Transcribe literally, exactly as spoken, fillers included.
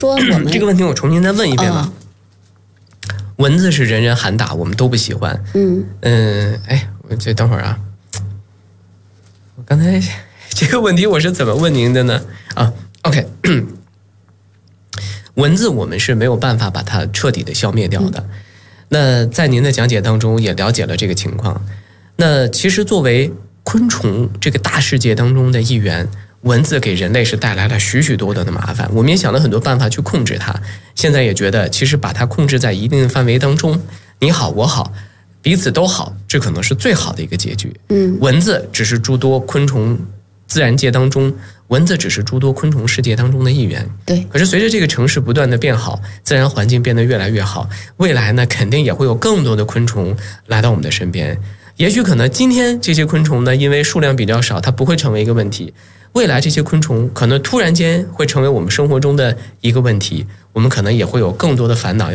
说我们这个问题我重新再问一遍吧。 哦蚊子是人人喊打，我们都不喜欢。 嗯嗯，哎，我这等会儿啊，我刚才这个问题我是怎么问您的呢？啊 ，OK， 蚊子我们是没有办法把它彻底的消灭掉的。嗯、那在您的讲解当中也了解了这个情况。那其实作为昆虫这个大世界当中的一员，蚊子给人类是带来了许许多多的麻烦，我们也想了很多办法去控制它。现在也觉得，其实把它控制在一定的范围当中，你好我好，彼此都好，这可能是最好的一个结局。 嗯， 蚊子只是诸多昆虫自然界当中，蚊子只是诸多昆虫世界当中的一员。 对。 可是随着这个城市不断的变好，自然环境变得越来越好，未来呢，肯定也会有更多的昆虫来到我们的身边。也许可能今天这些昆虫呢，因为数量比较少，它不会成为一个问题。未来这些昆虫可能突然间会成为我们生活中的一个问题，我们可能也会有更多的烦恼。